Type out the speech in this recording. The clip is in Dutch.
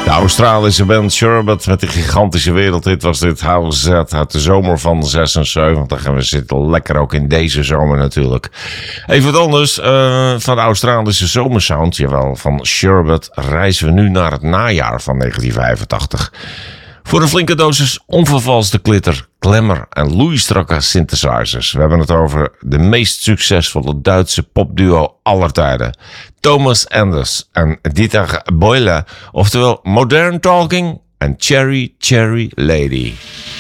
De Australische band Sherbet met de gigantische wereldhit was dit House Z uit de zomer van 76. En we zitten lekker ook in deze zomer natuurlijk. Even wat anders van de Australische zomersound, jawel, van Sherbet reizen we nu naar het najaar van 1985. Voor een flinke dosis onvervalste glitter, glamour en loeistrakke synthesizers. We hebben het over de meest succesvolle Duitse popduo aller tijden. Thomas Enders en Dieter Bohlen, oftewel Modern Talking en Cherry Cherry Lady.